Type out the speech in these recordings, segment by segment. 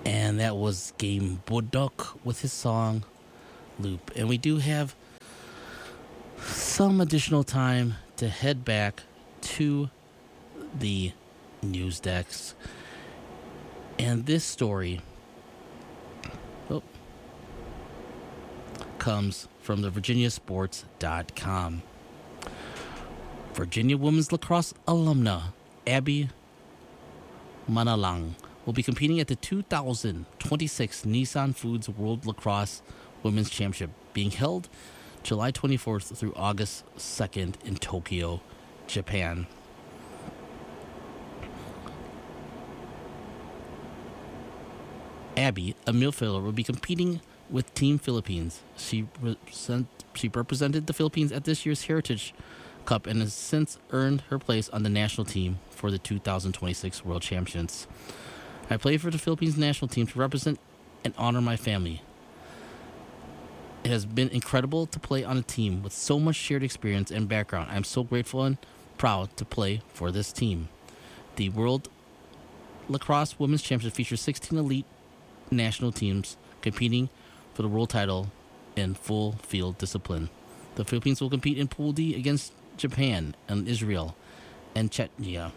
And that was Game Bodok with his song Loop. And we do have some additional time to head back to the news decks. And this story comes from the VirginiaSports.com. Virginia women's lacrosse alumna Abby Manalang will be competing at the 2026 Nissan Foods World Lacrosse Women's Championship, being held July 24th through August 2nd in Tokyo, Japan. Abby, a midfielder, will be competing with Team Philippines. She represented the Philippines at this year's Heritage Cup and has since earned her place on the national team for the 2026 World Championships. I play for the Philippines national team to represent and honor my family. It has been incredible to play on a team with so much shared experience and background. I am so grateful and proud to play for this team. The World Lacrosse Women's Championship features 16 elite national teams competing for the world title in full field discipline. The Philippines will compete in Pool D against Japan and Israel and Czechia.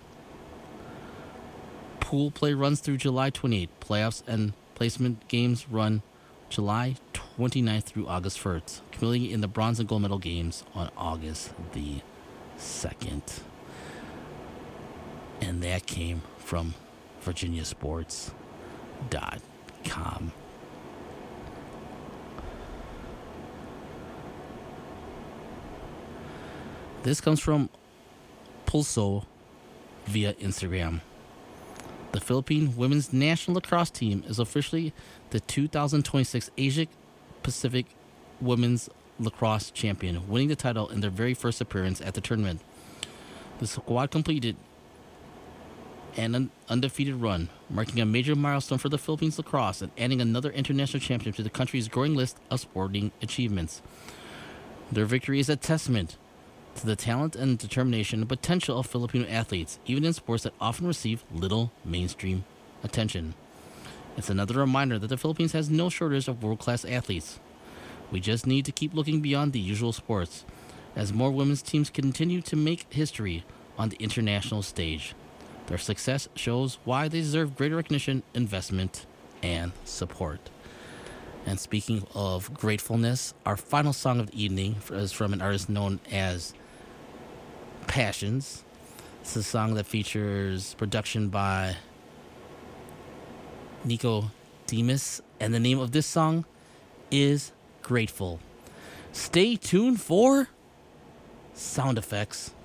Pool play runs through July 28th. Playoffs and placement games run July 29th through August 1st, culminating in the bronze and gold medal games on August the 2nd. And that came from VirginiaSports.com. This comes from Pulso via Instagram. The Philippine women's national lacrosse team is officially the 2026 Asia Pacific Women's Lacrosse Champion, winning the title in their very first appearance at the tournament. The squad completed an undefeated run, marking a major milestone for the Philippines lacrosse and adding another international champion to the country's growing list of sporting achievements. Their victory is a testament to the talent and determination and potential of Filipino athletes, even in sports that often receive little mainstream attention. It's another reminder that the Philippines has no shortage of world-class athletes. We just need to keep looking beyond the usual sports, as more women's teams continue to make history on the international stage. Their success shows why they deserve greater recognition, investment, and support. And speaking of gratefulness, our final song of the evening is from an artist known as Passions. It's a song that features production by Nico Demus, and the name of this song is Grateful. Stay tuned for sound effects.